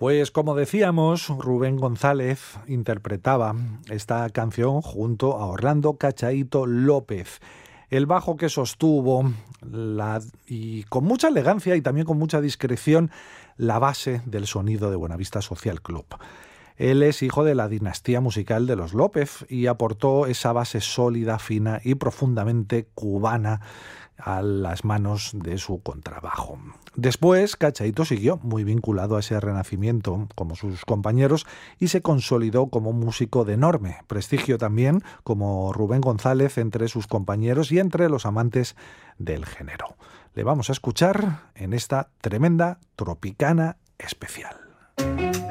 Pues como decíamos, Rubén González interpretaba esta canción junto a Orlando Cachaíto López. El bajo que sostuvo y con mucha elegancia y también con mucha discreción la base del sonido de Buenavista Social Club. Él es hijo de la dinastía musical de los López y aportó esa base sólida, fina y profundamente cubana a las manos de su contrabajo. Después, Cachaíto siguió muy vinculado a ese renacimiento como sus compañeros y se consolidó como músico de enorme prestigio también, como Rubén González entre sus compañeros y entre los amantes del género. Le vamos a escuchar en esta tremenda Tropicana especial.